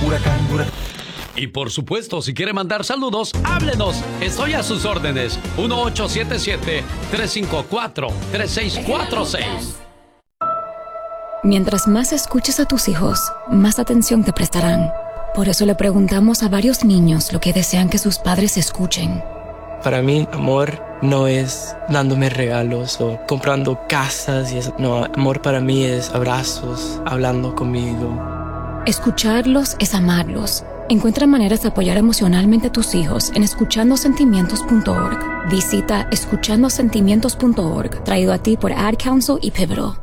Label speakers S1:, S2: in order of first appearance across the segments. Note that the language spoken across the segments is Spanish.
S1: Y por supuesto, si quiere mandar saludos, háblenos. Estoy a sus órdenes. 1877-354-3646.
S2: Mientras más escuches a tus hijos, más atención te prestarán. Por eso le preguntamos a varios niños lo que desean que sus padres escuchen.
S3: Para mí, amor no es dándome regalos o comprando casas y eso. No, amor para mí es abrazos, hablando conmigo.
S2: Escucharlos es amarlos. Encuentra maneras de apoyar emocionalmente a tus hijos en escuchandosentimientos.org. Visita escuchandosentimientos.org, traído a ti por Ad Council y Pivotal.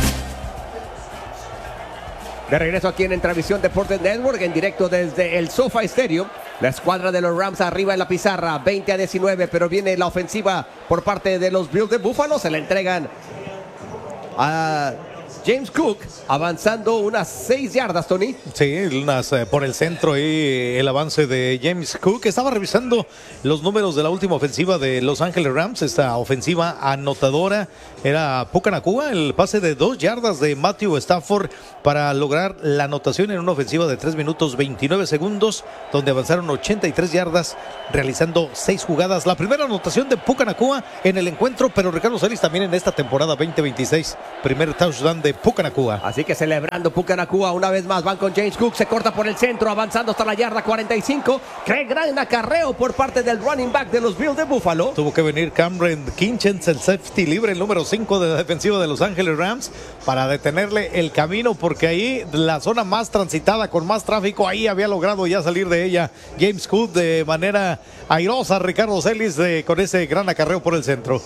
S4: De regreso aquí en Entravisión Deportes Network, en directo desde el SoFi Stadium. La escuadra de los Rams arriba en la pizarra, 20-19, pero viene la ofensiva por parte de los Bills de Buffalo. Se la entregan a James Cook, avanzando unas 6 yardas, Tony.
S5: Sí, por el centro y el avance de James Cook. Estaba revisando los números de la última ofensiva de Los Ángeles Rams, esta ofensiva anotadora. Era Puka Nacua, el pase de 2 yardas de Matthew Stafford para lograr la anotación en una ofensiva de 3 minutos 29 segundos, donde avanzaron 83 yardas realizando 6 jugadas. La primera anotación de Puka Nacua en el encuentro, pero Ricardo Celis también en esta temporada 2026. Primer touchdown de Puka Nacua.
S4: Así que celebrando Puka Nacua una vez más. Van con James Cook, se corta por el centro, avanzando hasta la yarda 45. Qué gran acarreo por parte del running back de los Bills de Buffalo.
S5: Tuvo que venir Cameron Kinchens, el safety libre, el número 5 de la defensiva de Los Ángeles Rams, para detenerle el camino, porque ahí la zona más transitada, con más tráfico, ahí había logrado ya salir de ella James Cook de manera airosa. Ricardo Celis con ese gran acarreo por el centro.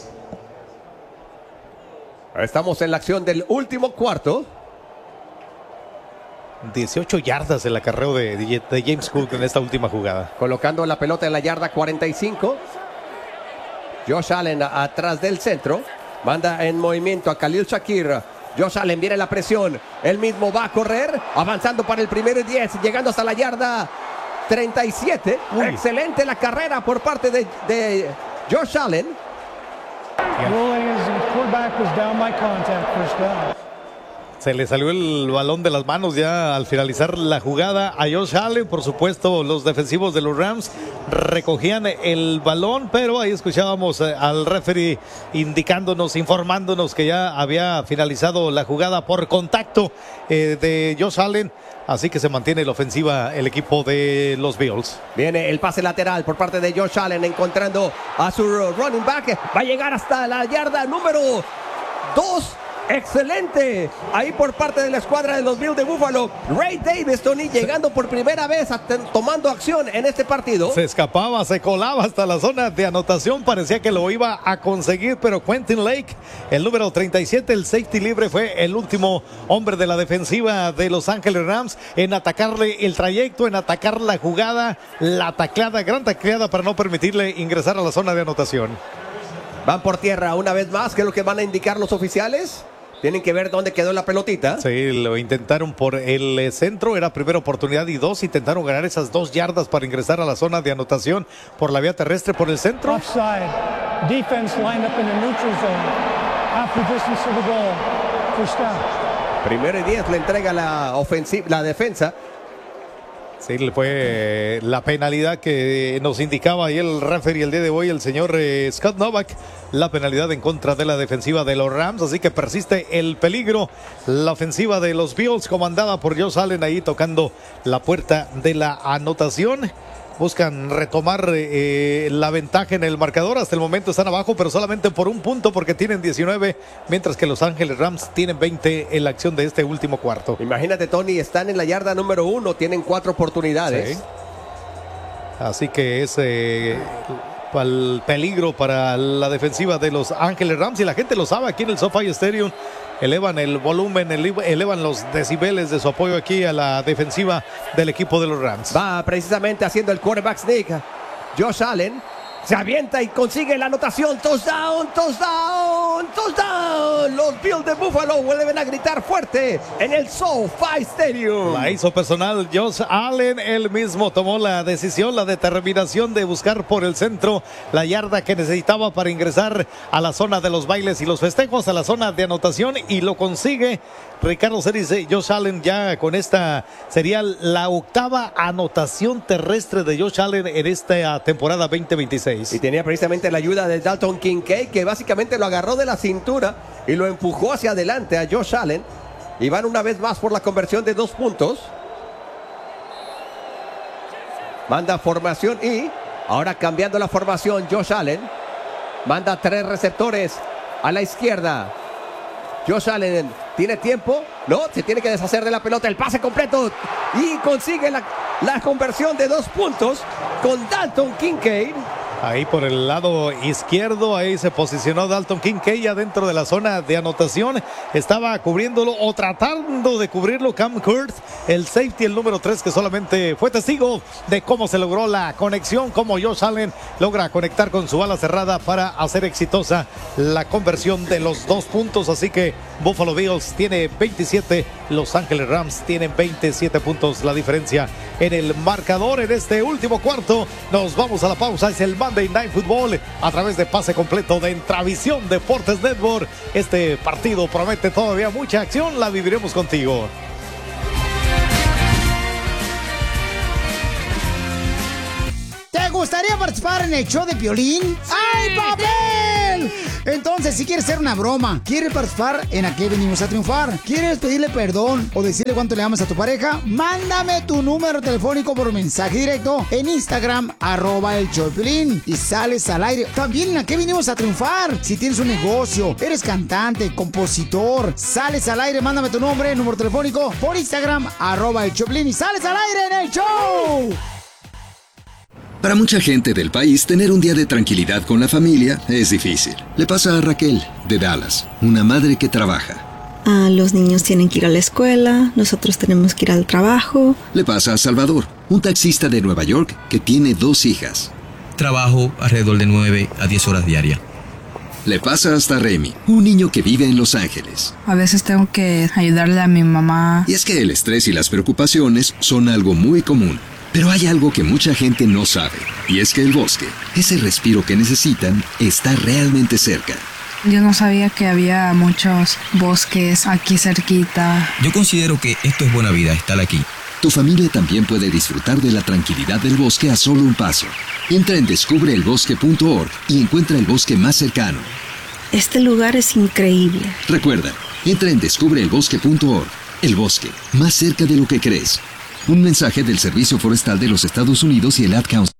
S4: Estamos en la acción del último cuarto.
S5: 18 yardas el acarreo de James Cook en esta última jugada.
S4: Colocando la pelota en la yarda 45. Josh Allen atrás del centro. Manda en movimiento a Khalil Shakir. Josh Allen viene la presión. Él mismo va a correr. Avanzando para el primero y 10. Llegando hasta la yarda 37. Uy. Excelente la carrera por parte de Josh Allen.
S5: Se le salió el balón de las manos ya al finalizar la jugada a Josh Allen. Por supuesto, los defensivos de los Rams recogían el balón, pero ahí escuchábamos al referee indicándonos, informándonos que ya había finalizado la jugada por contacto de Josh Allen. Así que se mantiene la ofensiva el equipo de los Bills.
S4: Viene el pase lateral por parte de Josh Allen, encontrando a su running back. Va a llegar hasta la yarda número 2. Excelente. Ahí por parte de la escuadra de los Bills de Buffalo. Ray Davis, Tony, llegando por primera vez, tomando acción en este partido.
S5: Se escapaba, se colaba hasta la zona de anotación. Parecía que lo iba a conseguir, pero Quentin Lake, el número 37, el safety libre, fue el último hombre de la defensiva de Los Ángeles Rams en atacarle el trayecto, en atacar la jugada, la tacleada, gran tacleada para no permitirle ingresar a la zona de anotación.
S4: Van por tierra una vez más. ¿Qué es lo que van a indicar los oficiales? Tienen que ver dónde quedó la pelotita.
S5: Sí, lo intentaron por el centro, era primera oportunidad y 2. Intentaron ganar esas 2 yardas para ingresar a la zona de anotación por la vía terrestre, por el centro.
S6: Offside. Defense lined up in the neutral zone. Half the distance to the goal. First down.
S4: Primero y 10 le entrega la defensa.
S5: Sí, fue la penalidad que nos indicaba ahí el referee el día de hoy, el señor Scott Novak, la penalidad en contra de la defensiva de los Rams, así que persiste el peligro. La ofensiva de los Bills, comandada por Josh Allen, ahí tocando la puerta de la anotación. Buscan retomar la ventaja en el marcador. Hasta el momento están abajo, pero solamente por un punto, porque tienen 19, mientras que Los Ángeles Rams tienen 20 en la acción de este último cuarto.
S4: Imagínate, Tony, están en la yarda número 1, tienen 4 oportunidades.
S5: Sí. Así que es el peligro para la defensiva de Los Ángeles Rams, y la gente lo sabe aquí en el SoFi Stadium. Elevan el volumen, elevan los decibeles de su apoyo aquí a la defensiva del equipo de los Rams.
S4: Va precisamente haciendo el quarterback sneak. Josh Allen se avienta y consigue la anotación. Touchdown, touchdown. un touchdown. Los Bills de Buffalo vuelven a gritar fuerte en el SoFi Stadium.
S5: La hizo personal Josh Allen. Él mismo tomó la decisión, la determinación de buscar por el centro la yarda que necesitaba para ingresar a la zona de los bailes y los festejos, a la zona de anotación, y lo consigue. Ricardo se dice, Josh Allen ya con esta sería la octava anotación terrestre de Josh Allen en esta temporada 2026.
S4: Y tenía precisamente la ayuda de Dalton Kincaid, que básicamente lo agarró de la cintura y lo empujó hacia adelante a Josh Allen. Y van una vez más por la conversión de 2 puntos. Manda formación y ahora cambiando la formación, Josh Allen manda 3 receptores a la izquierda. Josh Allen tiene tiempo, no, se tiene que deshacer de la pelota, el pase completo y consigue la conversión de 2 puntos con Dalton Kincaid.
S5: Ahí por el lado izquierdo, ahí se posicionó Dalton Kincaid ya dentro de la zona de anotación. Estaba cubriéndolo o tratando de cubrirlo Cam Kurtz, el safety, el número 3, que solamente fue testigo de cómo se logró la conexión, cómo Josh Allen logra conectar con su ala cerrada para hacer exitosa la conversión de los 2 puntos. Así que Buffalo Bills tiene 27, Los Ángeles Rams tienen 27 puntos. La diferencia en el marcador en este último cuarto. Nos vamos a la pausa. Es el Monday Night Football a través de pase completo de Entravisión Deportes Network. Este partido promete todavía mucha acción, la viviremos contigo.
S7: ¿Te gustaría participar en el show de Piolín? ¡Ay, papel! Entonces, si quieres hacer una broma, quieres participar en ¿A qué venimos a triunfar? ¿Quieres pedirle perdón o decirle cuánto le amas a tu pareja? Mándame tu número telefónico por mensaje directo en Instagram, @el show de Piolín, y sales al aire. También en ¿A qué venimos a triunfar? Si tienes un negocio, eres cantante, compositor, sales al aire, mándame tu nombre, número telefónico por Instagram, @el show de Piolín, y sales al aire en el show.
S8: Para mucha gente del país, tener un día de tranquilidad con la familia es difícil. Le pasa a Raquel, de Dallas, una madre que trabaja.
S9: Los niños tienen que ir a la escuela, nosotros tenemos que ir al trabajo.
S8: Le pasa a Salvador, un taxista de Nueva York que tiene 2 hijas.
S10: Trabajo alrededor de 9 a 10 horas diarias.
S8: Le pasa hasta a Remy, un niño que vive en Los Ángeles.
S11: A veces tengo que ayudarle a mi mamá.
S8: Y es que el estrés y las preocupaciones son algo muy común. Pero hay algo que mucha gente no sabe, y es que el bosque, ese respiro que necesitan, está realmente cerca.
S11: Yo no sabía que había muchos bosques aquí cerquita.
S10: Yo considero que esto es buena vida, estar aquí.
S8: Tu familia también puede disfrutar de la tranquilidad del bosque a solo un paso. Entra en descubreelbosque.org y encuentra el bosque más cercano.
S9: Este lugar es increíble.
S8: Recuerda, entra en descubreelbosque.org. El bosque, más cerca de lo que crees. Un mensaje del Servicio Forestal de los Estados Unidos y el Ad Council.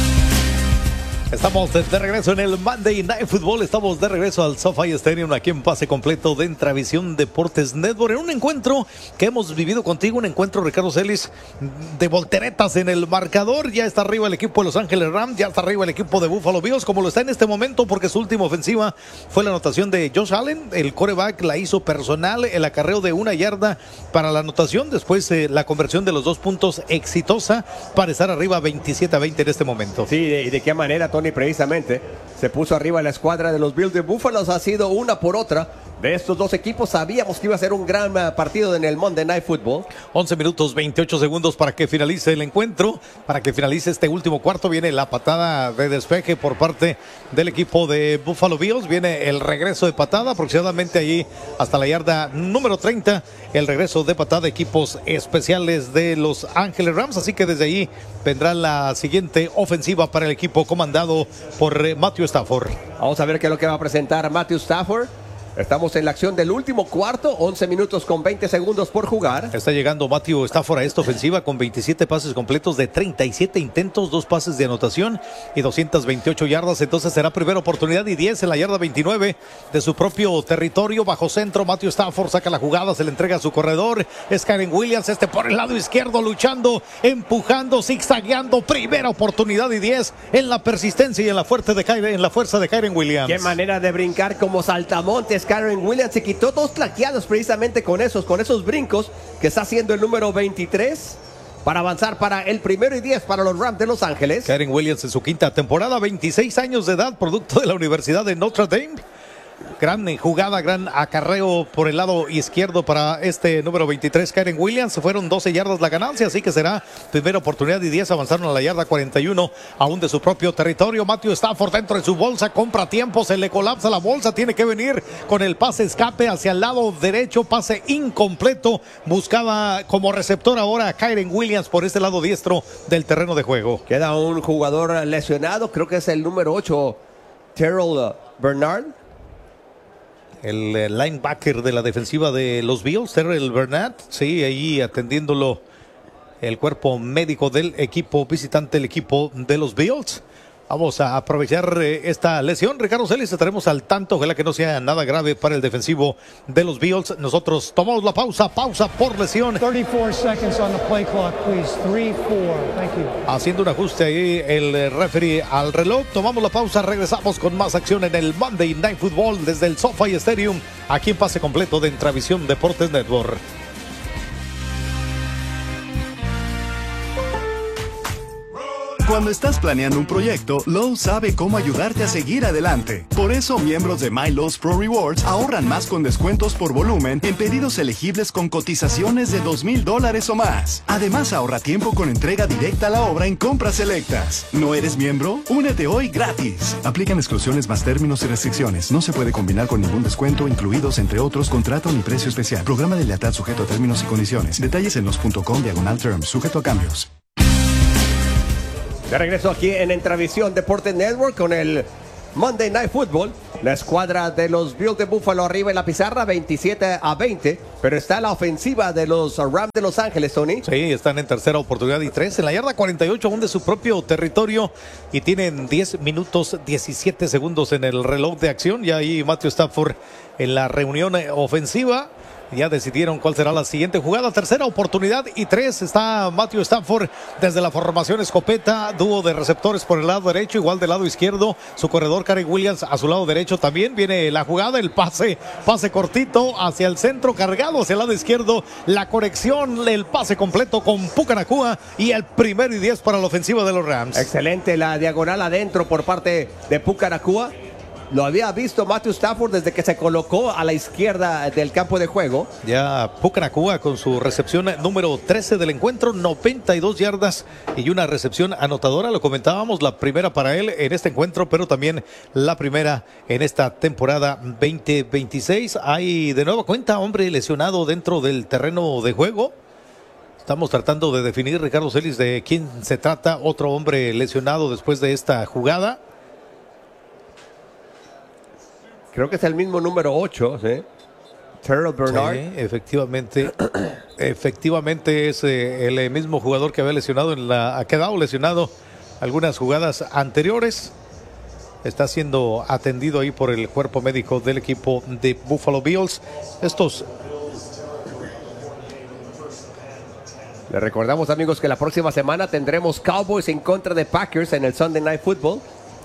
S5: Estamos de regreso en el Monday Night Football. Estamos de regreso al SoFi Stadium, aquí en pase completo de Entravisión Deportes Network, en un encuentro que hemos vivido contigo, un encuentro, Ricardo Celis, de volteretas en el marcador. Ya está arriba el equipo de Los Ángeles Rams, ya está arriba el equipo de Buffalo Bills, como lo está en este momento, porque su última ofensiva fue la anotación de Josh Allen. El quarterback la hizo personal, el acarreo de 1 yarda para la anotación, después la conversión de los 2 puntos exitosa para estar arriba 27-20 en este momento.
S4: Sí, y de qué manera, Tony, precisamente se puso arriba la escuadra de los Bills de Buffalo. Ha sido una por otra de estos 2 equipos. Sabíamos que iba a ser un gran partido en el Monday Night Football.
S5: 11 minutos 28 segundos para que finalice el encuentro, para que finalice este último cuarto. Viene la patada de despeje por parte del equipo de Buffalo Bills. Viene el regreso de patada, aproximadamente allí hasta la yarda número 30. El regreso de patada, equipos especiales de Los Ángeles Rams. Así que desde allí vendrá la siguiente ofensiva para el equipo comandado por Matthew Stafford.
S4: Vamos a ver qué es lo que va a presentar Matthew Stafford. Estamos en la acción del último cuarto, 11 minutos con 20 segundos por jugar.
S5: Está llegando Matthew Stafford a esta ofensiva con 27 pases completos de 37 intentos, 2 pases de anotación y 228 yardas. Entonces será primera oportunidad y 10 en la yarda 29 de su propio territorio. Bajo centro, Matthew Stafford saca la jugada, se le entrega a su corredor. Es Kyren Williams, por el lado izquierdo, luchando, empujando, zigzagueando. Primera oportunidad y 10 en la persistencia y en la fuerza de Kyren Williams.
S4: Qué manera de brincar como saltamontes. Kyren Williams se quitó 2 tlaqueados precisamente con esos brincos que está haciendo el número 23 para avanzar para el 1º y 10 para los Rams de Los Ángeles.
S5: Kyren Williams en su 5ª temporada, 26 años de edad, producto de la Universidad de Notre Dame. Gran jugada, gran acarreo por el lado izquierdo para este número 23, Kyren Williams. Se fueron 12 yardas la ganancia, así que será primera oportunidad y 10. Avanzaron a la yarda 41, aún de su propio territorio. Matthew Stafford dentro de su bolsa, compra tiempo, se le colapsa la bolsa. Tiene que venir con el pase escape hacia el lado derecho, pase incompleto. Buscaba como receptor ahora a Kyren Williams por este lado diestro del terreno de juego.
S4: Queda un jugador lesionado, creo que es el número 8, Terrell Bernard.
S5: El linebacker de la defensiva de los Bills, Terrell Bernard, sí, ahí atendiéndolo el cuerpo médico del equipo visitante, el equipo de los Bills. Vamos a aprovechar esta lesión. Ricardo Celis, estaremos al tanto, ojalá que no sea nada grave para el defensivo de los Bills. Nosotros tomamos la pausa por lesión.
S6: 34 seconds on the play clock, please. 3-4. Thank you.
S5: Haciendo un ajuste ahí el referee al reloj. Tomamos la pausa, regresamos con más acción en el Monday Night Football desde el SoFi Stadium, aquí en Pase Completo de Intravisión Deportes Network.
S12: Cuando estás planeando un proyecto, Lowe's sabe cómo ayudarte a seguir adelante. Por eso, miembros de My Lowe's Pro Rewards ahorran más con descuentos por volumen en pedidos elegibles con cotizaciones de $2,000 o más. Además, ahorra tiempo con entrega directa a la obra en compras selectas. ¿No eres miembro? Únete hoy gratis. Aplican exclusiones más términos y restricciones. No se puede combinar con ningún descuento, incluidos entre otros contrato ni precio especial. Programa de lealtad sujeto a términos y condiciones. Detalles en los.com/terms, sujeto a cambios.
S4: De regreso aquí en Intravisión Deportes Network con el Monday Night Football. La escuadra de los Bills de Buffalo arriba en la pizarra, 27-20. Pero está la ofensiva de los Rams de Los Ángeles, Tony.
S5: Sí, están en tercera oportunidad y 3. En la yarda 48, aún de su propio territorio. Y tienen 10 minutos 17 segundos en el reloj de acción. Y ahí Matthew Stafford en la reunión ofensiva. Ya decidieron cuál será la siguiente jugada. Tercera oportunidad y 3. Está Matthew Stafford desde la formación escopeta. Dúo de receptores por el lado derecho, igual del lado izquierdo. Su corredor Kyren Williams a su lado derecho también. Viene la jugada, el pase cortito hacia el centro, cargado hacia el lado izquierdo. La conexión, el pase completo con Puka Nacua y el 1º y 10 para la ofensiva de los Rams.
S4: Excelente la diagonal adentro por parte de Puka Nacua. Lo había visto Matthew Stafford desde que se colocó a la izquierda del campo de juego.
S5: Ya Puka Nacua con su recepción número 13 del encuentro, 92 yardas y una recepción anotadora. Lo comentábamos, la primera para él en este encuentro, pero también la primera en esta temporada 2026. Hay de nueva cuenta hombre lesionado dentro del terreno de juego. Estamos tratando de definir, Ricardo Celis, de quién se trata. Otro hombre lesionado después de esta jugada.
S4: Creo que es el mismo número 8, ¿sí? Terrell Bernard.
S5: Sí, efectivamente es el mismo jugador que había lesionado ha quedado lesionado algunas jugadas anteriores. Está siendo atendido ahí por el cuerpo médico del equipo de Buffalo Bills.
S4: Les recordamos, amigos, que la próxima semana tendremos Cowboys en contra de Packers en el Sunday Night Football.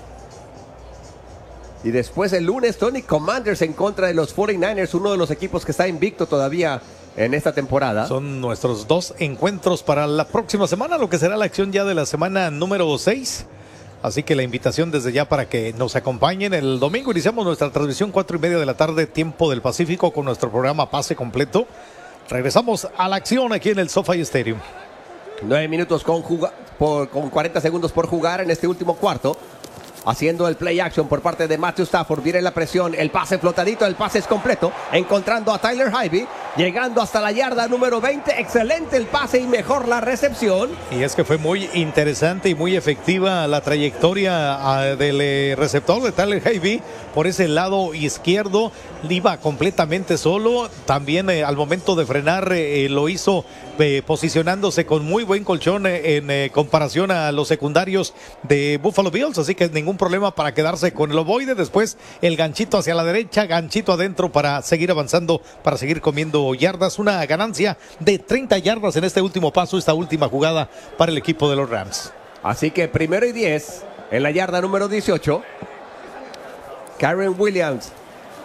S4: Y después el lunes, Tony, Commanders en contra de los 49ers, uno de los equipos que está invicto todavía en esta temporada.
S5: Son nuestros 2 encuentros para la próxima semana, lo que será la acción ya de la semana número 6. Así que la invitación desde ya para que nos acompañen. El domingo iniciamos nuestra transmisión 4:30 de la tarde, tiempo del Pacífico, con nuestro programa Pase Completo. Regresamos a la acción aquí en el SoFi Stadium.
S4: 9 minutos con 40 segundos por jugar en este último cuarto. Haciendo el play action por parte de Matthew Stafford. Viene la presión, el pase flotadito, el pase es completo. Encontrando a Tyler Higbee, llegando hasta la yarda número 20. Excelente el pase y mejor la recepción.
S5: Y es que fue muy interesante y muy efectiva la trayectoria del receptor de Tyler Higbee por ese lado izquierdo. Iba completamente solo. También al momento de frenar lo hizo posicionándose con muy buen colchón en comparación a los secundarios de Buffalo Bills. Así que ningún problema para quedarse con el ovoide. Después el ganchito hacia la derecha, ganchito adentro para seguir avanzando, para seguir comiendo yardas. Una ganancia de 30 yardas en este último paso, esta última jugada para el equipo de los Rams.
S4: Así que 1º y 10 en la yarda número 18. Kyren Williams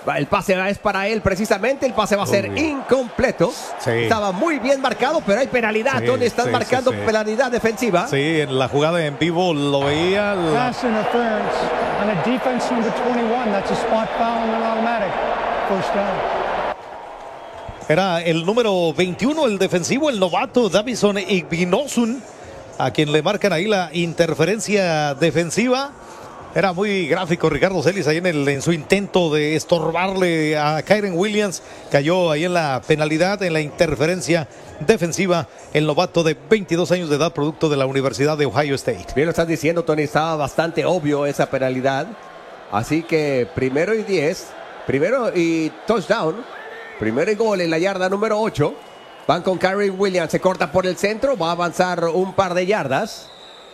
S4: El pase es para él precisamente, el pase va a ser incompleto.
S5: Sí.
S4: Estaba muy bien marcado, pero hay penalidad.
S5: Sí,
S4: Tony, están marcando penalidad defensiva.
S5: Sí, en la jugada en vivo lo veía.
S6: Pass interference on a defense number 21. That's a spot foul and an automatic. First down.
S5: Era el número 21, el defensivo, el novato Davison Igbinosun, a quien le marcan ahí la interferencia defensiva. Era muy gráfico Ricardo Celis ahí en su intento de estorbarle a Kyren Williams. Cayó ahí en la penalidad, en la interferencia defensiva, el novato de 22 años de edad, producto de la Universidad de Ohio State.
S4: Bien lo estás diciendo, Tony, estaba bastante obvio esa penalidad. Así que 1st y 10, primero y touchdown. Primero y gol en la yarda número 8. Van con Kyren Williams, se corta por el centro, va a avanzar un par de yardas.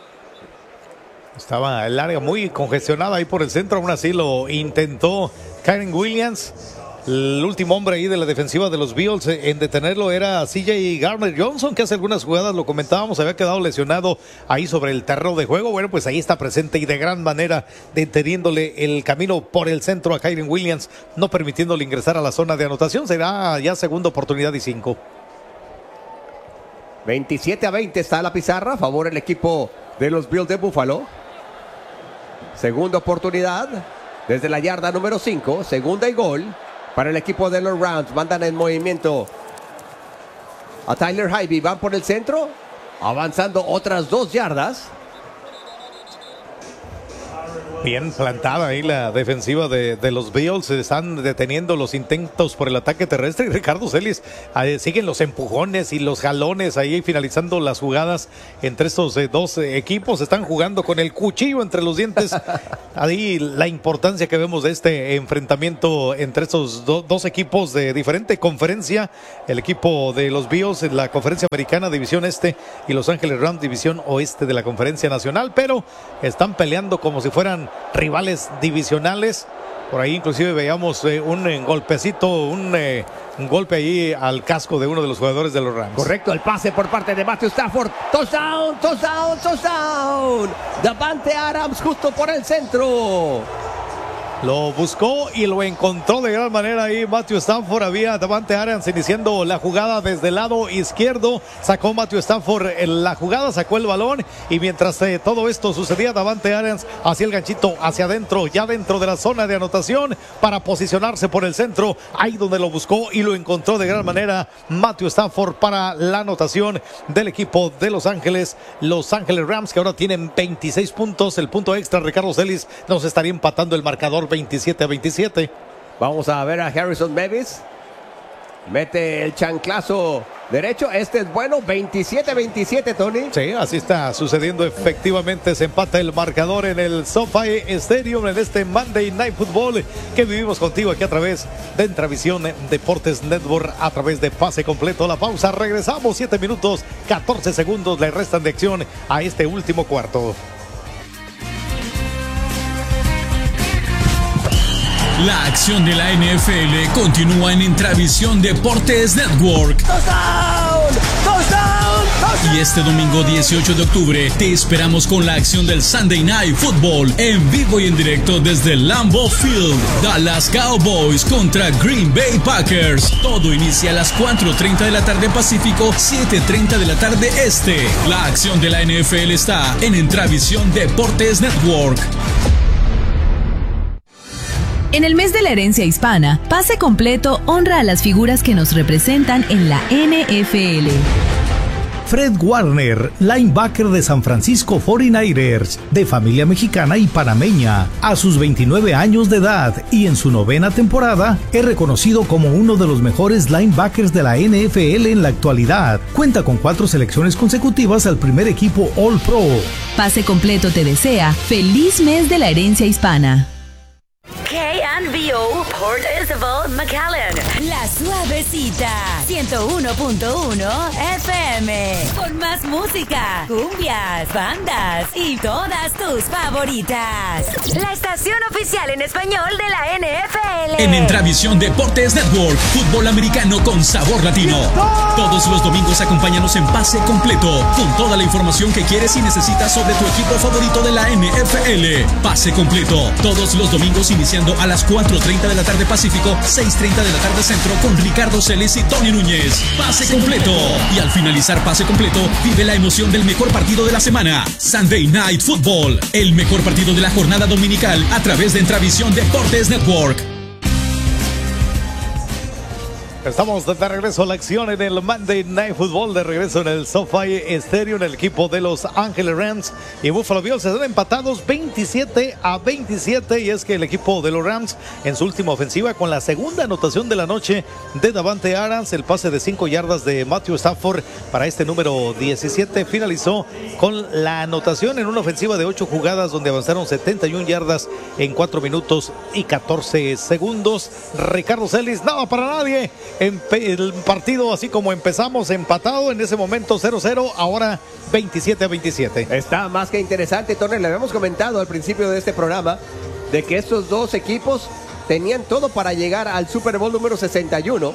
S5: Estaba el área muy congestionada ahí por el centro, aún así lo intentó Kyren Williams. El último hombre ahí de la defensiva de los Bills en detenerlo era CJ Gardner-Johnson, que hace algunas jugadas, lo comentábamos, había quedado lesionado ahí sobre el terreno de juego. Bueno, pues ahí está presente y de gran manera deteniéndole el camino por el centro a Kyren Williams, no permitiéndole ingresar a la zona de anotación. Será ya segunda oportunidad y 5.
S4: 27-20 está la pizarra, a favor el equipo de los Bills de Buffalo. Segunda oportunidad desde la yarda número 5, segunda y gol para el equipo de los Rams. Mandan en movimiento a Tyler Higbee, van por el centro, avanzando otras 2 yardas.
S5: Bien plantada ahí la defensiva de los Bills. Están deteniendo los intentos por el ataque terrestre. Y Ricardo Celis, siguen los empujones y los jalones ahí finalizando las jugadas entre estos dos equipos. Están jugando con el cuchillo entre los dientes. Ahí la importancia que vemos de este enfrentamiento entre estos dos equipos de diferente conferencia. El equipo de los Bills en la conferencia americana, división este, y Los Ángeles Rams, división oeste de la conferencia nacional. Pero están peleando como si fueran rivales divisionales. Por ahí inclusive veíamos un golpecito, un golpe ahí al casco de uno de los jugadores de los Rams.
S4: Correcto, el pase por parte de Matthew Stafford. Touchdown, touchdown, touchdown. Davante Adams justo por el centro.
S5: Lo buscó y lo encontró de gran manera ahí Matthew Stafford. Había Davante Adams iniciando la jugada desde el lado izquierdo. Sacó Matthew Stafford en la jugada, sacó el balón. Y mientras todo esto sucedía, Davante Adams hacía el ganchito hacia adentro, ya dentro de la zona de anotación, para posicionarse por el centro. Ahí donde lo buscó y lo encontró de gran manera Matthew Stafford para la anotación del equipo de Los Ángeles Rams, que ahora tienen 26 puntos. El punto extra, Ricardo Celis, nos estaría empatando el marcador 27-27.
S4: Vamos a ver a Harrison Mevis. Mete el chanclazo derecho. Este es bueno. 27-27, Tony.
S5: Sí, así está sucediendo efectivamente. Se empata el marcador en el SoFi Stadium en este Monday Night Football que vivimos contigo aquí a través de Entravisión Deportes Network, a través de Pase Completo. La pausa, regresamos. 7 minutos 14 segundos le restan de acción a este último cuarto.
S13: La acción de la NFL continúa en Entravisión Deportes Network.
S4: ¡Touchdown! ¡Touchdown! ¡Touchdown!
S13: Y este domingo 18 de octubre te esperamos con la acción del Sunday Night Football en vivo y en directo desde Lambeau Field. Dallas Cowboys contra Green Bay Packers. Todo inicia a las 4:30 de la tarde Pacífico, 7:30 de la tarde Este. La acción de la NFL está en Entravisión Deportes Network.
S14: En el mes de la herencia hispana, Pase Completo honra a las figuras que nos representan en la NFL.
S15: Fred Warner, linebacker de San Francisco 49ers, de familia mexicana y panameña, a sus 29 años de edad y en su 9ª temporada, es reconocido como uno de los mejores linebackers de la NFL en la actualidad. Cuenta con 4 selecciones consecutivas al primer equipo All Pro.
S14: Pase Completo te desea feliz mes de la herencia hispana.
S16: KNVO Port Isabel, McAllen.
S17: La Suavecita, 101.1 FM. Con más música, cumbias, bandas y todas tus favoritas.
S16: La estación oficial en español de la NFL.
S13: En Entravisión Deportes Network, fútbol americano con sabor latino. Todos los domingos acompáñanos en Pase Completo, con toda la información que quieres y necesitas sobre tu equipo favorito de la NFL. Pase Completo, todos los domingos iniciando a las 4:30 de la tarde tarde Pacífico, 6:30 de la tarde Centro, con Ricardo Celis y Tony Núñez. Pase completo. Y al finalizar Pase completo, vive la emoción del mejor partido de la semana. Sunday Night Football, el mejor partido de la jornada dominical a través de Entravisión Deportes Network.
S5: Estamos de regreso a la acción en el Monday Night Football, de regreso en el SoFi Stadium. El equipo de Los Ángeles Rams y Buffalo Bills están empatados 27-27, y es que el equipo de los Rams en su última ofensiva, con la segunda anotación de la noche de Davante Adams, el pase de 5 yardas de Matthew Stafford para este número 17, finalizó con la anotación en una ofensiva de 8 jugadas donde avanzaron 71 yardas en 4 minutos y 14 segundos. Ricardo Celis, nada para nadie. El partido, así como empezamos, empatado en ese momento 0-0, ahora 27-27.
S4: Está más que interesante, Tony. Le habíamos comentado al principio de este programa de que estos dos equipos tenían todo para llegar al Super Bowl número 61.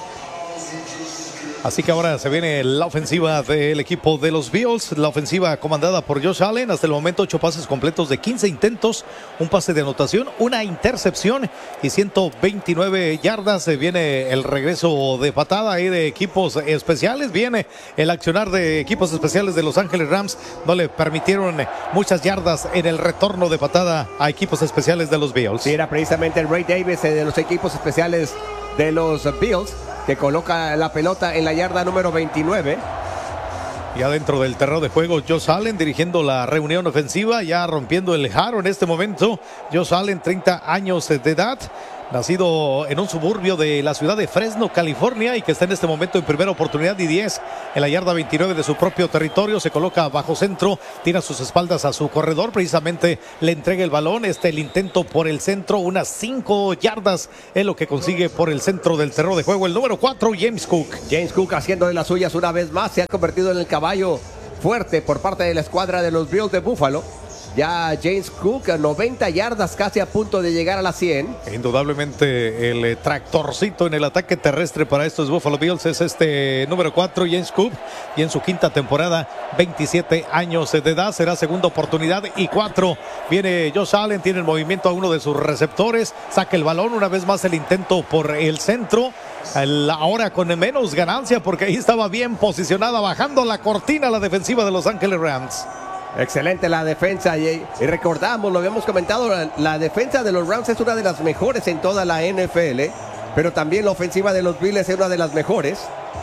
S5: Así que ahora se viene la ofensiva del equipo de los Bills, la ofensiva comandada por Josh Allen. Hasta el momento 8 pases completos de 15 intentos, un pase de anotación, una intercepción y 129 yardas. Se viene el regreso de patada ahí de equipos especiales. Viene el accionar de equipos especiales de Los Ángeles Rams. No le permitieron muchas yardas en el retorno de patada a equipos especiales de los Bills.
S4: Sí, era precisamente el Ray Davis de los equipos especiales de los Bills, que coloca la pelota en la yarda número 29.
S5: Ya dentro del terreno de juego, Josh Allen dirigiendo la reunión ofensiva, ya rompiendo el aro en este momento. Josh Allen, 30 años de edad, nacido en un suburbio de la ciudad de Fresno, California, y que está en este momento en primera oportunidad y 10 en la yarda 29 de su propio territorio. Se coloca bajo centro, tira a sus espaldas a su corredor, precisamente le entrega el balón. El intento por el centro, unas 5 yardas es lo que consigue por el centro del terreno de juego el número 4, James Cook.
S4: James Cook haciendo de las suyas una vez más, se ha convertido en el caballo fuerte por parte de la escuadra de los Bills de Buffalo. Ya James Cook a 90 yardas, casi a punto de llegar a las 100.
S5: Indudablemente el tractorcito en el ataque terrestre para estos Buffalo Bills es este número 4, James Cook, y en su quinta temporada, 27 años de edad, será segunda oportunidad y 4. Viene Josh Allen, tiene el movimiento a uno de sus receptores, saca el balón, una vez más el intento por el centro, ahora con menos ganancia porque ahí estaba bien posicionada, bajando la cortina la defensiva de Los Ángeles Rams.
S4: Excelente la defensa, y recordamos, lo habíamos comentado, la defensa de los Rams es una de las mejores en toda la NFL, pero también la ofensiva de los Bills es una de las mejores.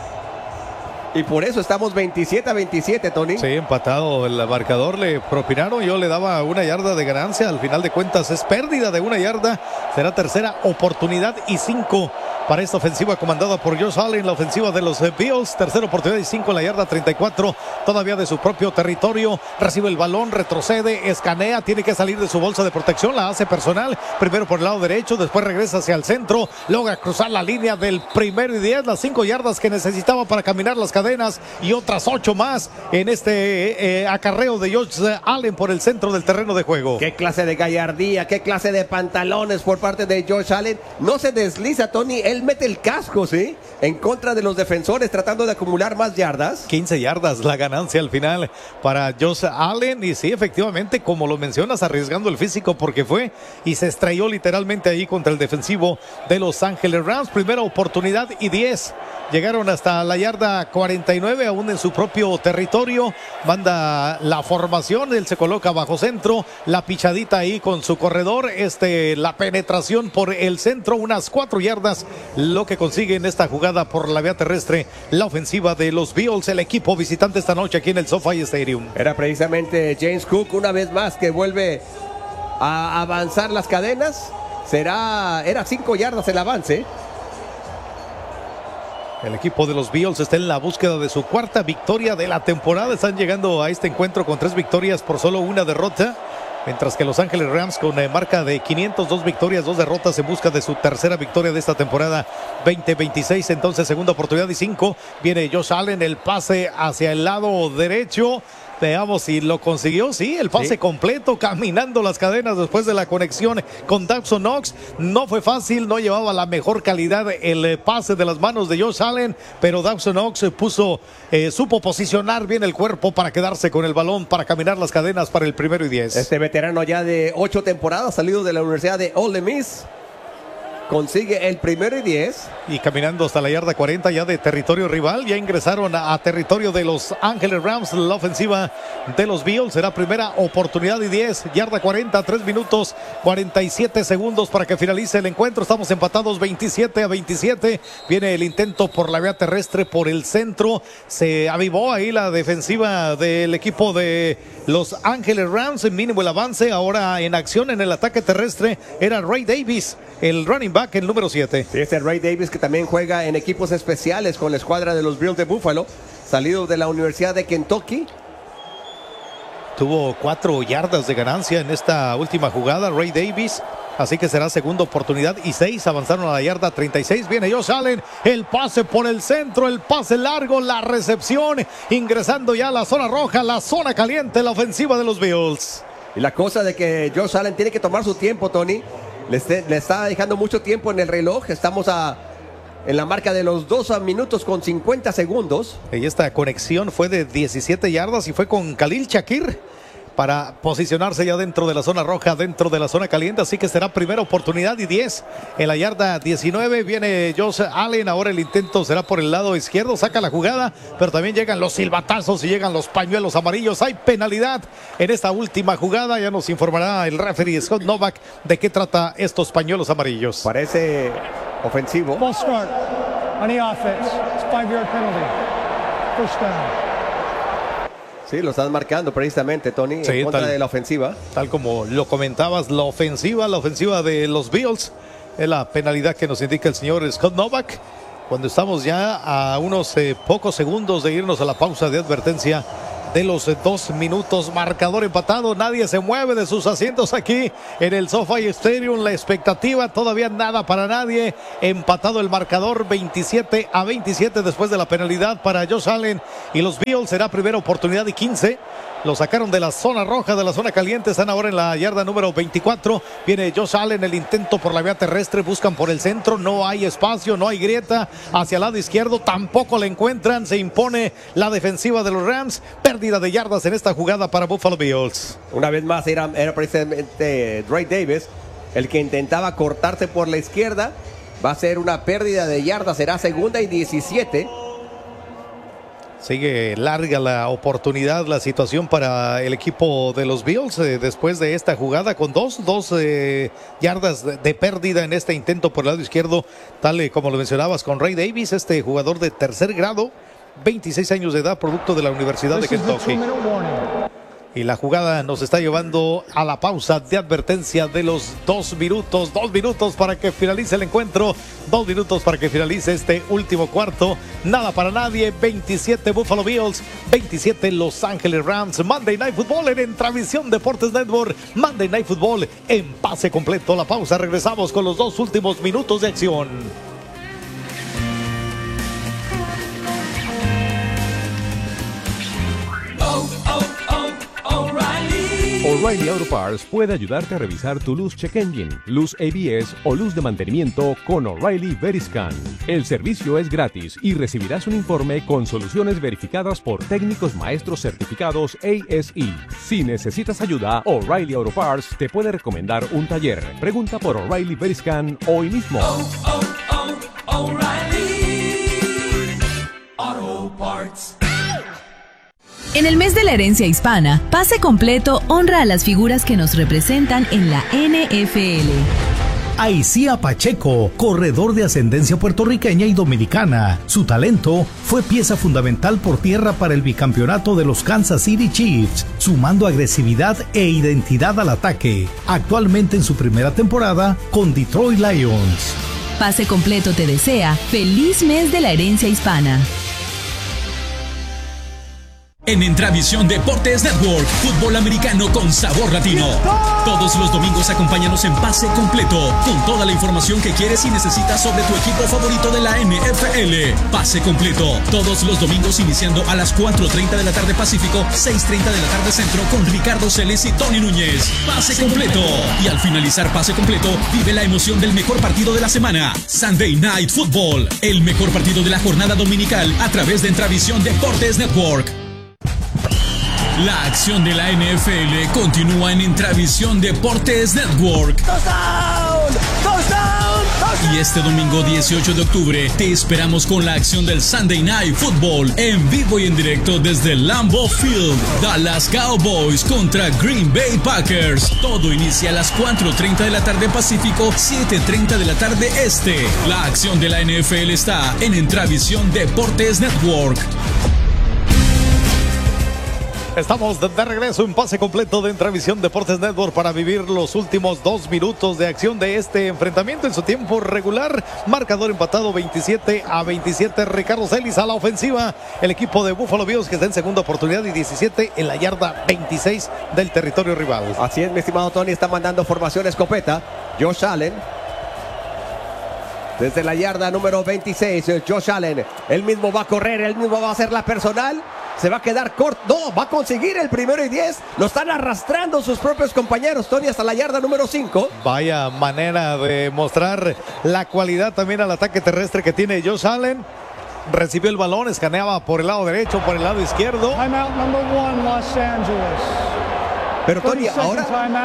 S4: Y por eso estamos 27-27, Tony.
S5: Sí, empatado el marcador, le propinaron, yo le daba 1 yarda de ganancia, al final de cuentas es pérdida de 1 yarda, será tercera oportunidad y 5 para esta ofensiva comandada por Josh Allen, la ofensiva de los Bills. Tercera oportunidad y 5 en la yarda 34, todavía de su propio territorio. Recibe el balón, retrocede, escanea, tiene que salir de su bolsa de protección, la hace personal, primero por el lado derecho, después regresa hacia el centro, logra cruzar la línea del primero y 10, las 5 yardas que necesitaba para caminar las cadenas y otras 8 más en este acarreo de Josh Allen por el centro del terreno de juego.
S4: Qué clase de gallardía, qué clase de pantalones por parte de Josh Allen. No se desliza, Tony, él mete el casco, ¿sí? En contra de los defensores, tratando de acumular más yardas.
S5: 15 yardas la ganancia al final para Josh Allen, y sí, efectivamente, como lo mencionas, arriesgando el físico porque fue y se estrelló literalmente ahí contra el defensivo de Los Ángeles Rams. Primera oportunidad y 10. Llegaron hasta la yarda 49, aún en su propio territorio. Manda la formación, él se coloca bajo centro, la pichadita ahí con su corredor, la penetración por el centro, unas 4 yardas, lo que consigue en esta jugada por la vía terrestre la ofensiva de los Bills, el equipo visitante esta noche aquí en el SoFi Stadium.
S4: Era precisamente James Cook una vez más que vuelve a avanzar las cadenas. Era 5 yardas el avance.
S5: El equipo de los Bills está en la búsqueda de su 4ª victoria de la temporada. Están llegando a este encuentro con 3 victorias por solo 1 derrota. Mientras que Los Ángeles Rams con marca de 502 victorias, 2 derrotas en busca de su 3ª victoria de esta temporada 2026. Entonces, segunda oportunidad y 5. Viene Josh Allen, el pase hacia el lado derecho. Veamos si lo consiguió. Sí, el pase completo, caminando las cadenas después de la conexión con Dawson Knox. No fue fácil, no llevaba la mejor calidad el pase de las manos de Josh Allen, pero Dawson Knox supo posicionar bien el cuerpo para quedarse con el balón, para caminar las cadenas para el primero y 10.
S4: Este veterano ya de 8 temporadas, salido de la Universidad de Ole Miss. consigue el 1º y 10.
S5: Y caminando hasta la yarda 40 ya de territorio rival, ya ingresaron a territorio de Los Ángeles Rams. La ofensiva de los Bills será primera oportunidad y 10, yarda 40, 3 minutos 47 segundos para que finalice el encuentro. Estamos empatados 27-27. Viene el intento por la vía terrestre por el centro. Se avivó ahí la defensiva del equipo de Los Ángeles Rams. Mínimo el avance. Ahora en acción en el ataque terrestre era Ray Davis, el running back, el número 7.
S4: Sí, este Ray Davis, que también juega en equipos especiales con la escuadra de los Bills de Buffalo, salido de la Universidad de Kentucky.
S5: Tuvo 4 yardas de ganancia en esta última jugada Ray Davis, así que será segunda oportunidad y 6. Avanzaron a la yarda 36. Viene Josh Allen, el pase por el centro, el pase largo, la recepción, ingresando ya a la zona roja, la zona caliente, la ofensiva de los Bills.
S4: Y la cosa de que Josh Allen tiene que tomar su tiempo, Tony. Le está dejando mucho tiempo en el reloj. Estamos en la marca de los 2 minutos con 50 segundos.
S5: Y esta conexión fue de 17 yardas y fue con Khalil Shakir para posicionarse ya dentro de la zona roja, dentro de la zona caliente. Así que será primera oportunidad y 10. En la yarda 19 viene Josh Allen. Ahora el intento será por el lado izquierdo. Saca la jugada, pero también llegan los silbatazos y llegan los pañuelos amarillos. Hay penalidad en esta última jugada. Ya nos informará el referee Scott Novak de qué trata estos pañuelos amarillos.
S4: Parece ofensivo.
S6: Ball start on the offense. It's 5-yard penalty. First down.
S4: Sí, lo están marcando precisamente, Tony,
S5: sí,
S4: en contra de la ofensiva.
S5: Tal como lo comentabas, la ofensiva de los Bills es la penalidad que nos indica el señor Scott Novak. Cuando estamos ya a unos pocos segundos de irnos a la pausa de advertencia de los 2 minutos, marcador empatado, nadie se mueve de sus asientos aquí en el SoFi Stadium, la expectativa todavía nada para nadie, empatado el marcador 27-27 después de la penalidad para Josh Allen y los Bills. Será primera oportunidad y 15. Lo sacaron de la zona roja, de la zona caliente. Están ahora en la yarda número 24. Viene Josh Allen, el intento por la vía terrestre. Buscan por el centro. No hay espacio, no hay grieta. Hacia el lado izquierdo tampoco le encuentran. Se impone la defensiva de los Rams. Pérdida de yardas en esta jugada para Buffalo Bills.
S4: Una vez más era precisamente Ray Davis el que intentaba cortarse por la izquierda. Va a ser una pérdida de yardas. Será segunda y 17.
S5: Sigue larga la oportunidad, la situación para el equipo de los Bills después de esta jugada con dos yardas de pérdida en este intento por el lado izquierdo, tal como lo mencionabas con Ray Davis, este jugador de tercer grado, 26 años de edad, producto de la Universidad de Kentucky. Y la jugada nos está llevando a la pausa de advertencia de los 2 minutos. 2 minutos para que finalice el encuentro. 2 minutos para que finalice este último cuarto. Nada para nadie. 27 Buffalo Bills, 27 Los Ángeles Rams. Monday Night Football en Transmisión Deportes Network. Monday Night Football en pase completo. La pausa. Regresamos con los 2 últimos minutos de acción.
S18: O'Reilly Auto Parts puede ayudarte a revisar tu luz check engine, luz ABS o luz de mantenimiento con O'Reilly Veriscan. El servicio es gratis y recibirás un informe con soluciones verificadas por técnicos maestros certificados ASE. Si necesitas ayuda, O'Reilly Auto Parts te puede recomendar un taller. Pregunta por O'Reilly Veriscan hoy mismo.
S19: O'Reilly Auto Parts.
S14: En el mes de la herencia hispana, Pase Completo honra a las figuras que nos representan en la NFL.
S15: Aicía Pacheco, corredor de ascendencia puertorriqueña y dominicana. Su talento fue pieza fundamental por tierra para el bicampeonato de los Kansas City Chiefs, sumando agresividad e identidad al ataque. Actualmente en su primera temporada con Detroit Lions.
S14: Pase Completo te desea feliz mes de la herencia hispana.
S13: En Entravisión Deportes Network, fútbol americano con sabor latino. Todos los domingos acompáñanos en Pase Completo, con toda la información que quieres y necesitas sobre tu equipo favorito de la NFL. Pase Completo, todos los domingos iniciando a las 4:30 de la tarde Pacífico, 6:30 de la tarde Centro, con Ricardo Celes y Tony Núñez. Pase Completo. Y al finalizar Pase Completo, vive la emoción del mejor partido de la semana. Sunday Night Football, el mejor partido de la jornada dominical a través de Entravisión Deportes Network. La acción de la NFL continúa en Entravisión Deportes Network.
S19: ¡Touchdown! ¡Touchdown!
S13: Y este domingo 18 de octubre te esperamos con la acción del Sunday Night Football en vivo y en directo desde Lambeau Field. Dallas Cowboys contra Green Bay Packers. Todo inicia a las 4:30 de la tarde Pacífico, 7:30 de la tarde Este. La acción de la NFL está en Entravisión Deportes Network.
S5: Estamos de regreso en pase completo de Entravisión Deportes Network para vivir los últimos 2 minutos de acción de este enfrentamiento en su tiempo regular. Marcador empatado 27-27. Ricardo Celis a la ofensiva. El equipo de Buffalo Bills que está en segunda oportunidad y 17 en la yarda 26 del territorio rival.
S4: Así es, mi estimado Tony, está mandando formación escopeta. Josh Allen. Desde la yarda número 26, Josh Allen. Él mismo va a correr, él mismo va a hacer la personal. Se va a quedar corto. No, va a conseguir el 1-10. Lo están arrastrando sus propios compañeros, Tony, hasta la yarda número 5.
S5: Vaya manera de mostrar la cualidad también al ataque terrestre que tiene Josh Allen. Recibió el balón, escaneaba por el lado derecho, por el lado izquierdo.
S6: Timeout number 1, Los Angeles.
S4: Pero Tony, ahora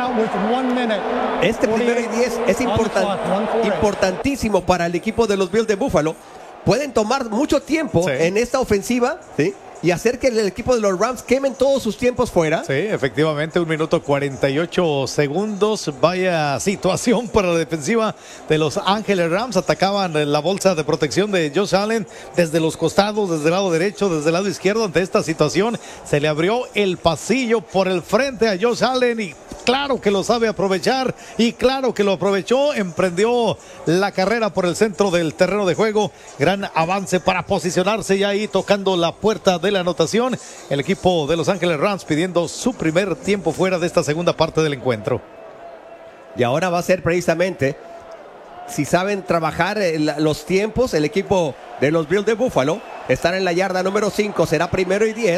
S4: este 1-10 es importantísimo para el equipo de los Bills de Buffalo. Pueden tomar mucho tiempo en esta ofensiva, ¿sí?, y hacer que el equipo de los Rams quemen todos sus tiempos fuera.
S5: Sí, efectivamente, 1 minuto 48 segundos. Vaya situación para la defensiva de Los Ángeles Rams. Atacaban la bolsa de protección de Josh Allen desde los costados, desde el lado derecho, desde el lado izquierdo. Ante esta situación se le abrió el pasillo por el frente a Josh Allen y claro que lo sabe aprovechar y claro que lo aprovechó. Emprendió la carrera por el centro del terreno de juego. Gran avance para posicionarse ya ahí tocando la puerta de la anotación. El equipo de Los Ángeles Rams pidiendo su primer tiempo fuera de esta segunda parte del encuentro.
S4: Y ahora va a ser precisamente, si saben trabajar los tiempos, el equipo de los Bills de Buffalo. Están en la yarda número 5, será 1-10.